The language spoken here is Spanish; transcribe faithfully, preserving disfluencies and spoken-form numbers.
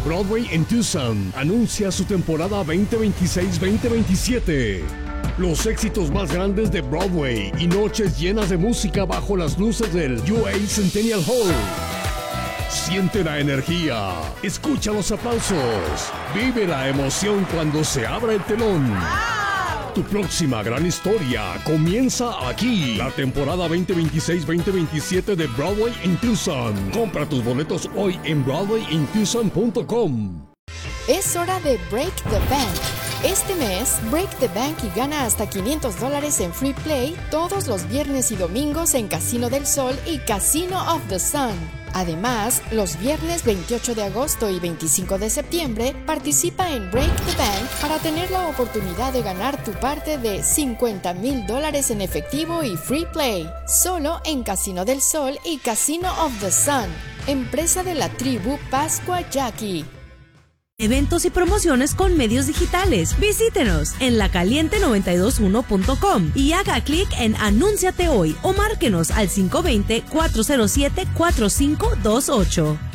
Broadway en Tucson anuncia su temporada veinte veintiséis veinte veintisiete. Los éxitos más grandes de Broadway y noches llenas de música bajo las luces del U A Centennial Hall. Siente la energía, escucha los aplausos, vive la emoción cuando se abra el telón. Tu próxima gran historia comienza aquí. La temporada veinte veintiséis veinte veintisiete de Broadway in Tucson. Compra tus boletos hoy en broadway in tucson punto com. Es hora de Break the Bank. Este mes, Break the Bank y gana hasta quinientos dólares en Free Play todos los viernes y domingos en Casino del Sol y Casino of the Sun. Además, los viernes veintiocho de agosto y veinticinco de septiembre, participa en Break the Bank para tener la oportunidad de ganar tu parte de cincuenta mil dólares en efectivo y Free Play, solo en Casino del Sol y Casino of the Sun, empresa de la tribu Pascua Yaqui. Eventos y promociones con medios digitales. Visítenos en la caliente noventa y dos uno punto com y haga clic en Anúnciate hoy o márquenos al cinco dos cero, cuatro cero siete, cuatro cinco dos ocho.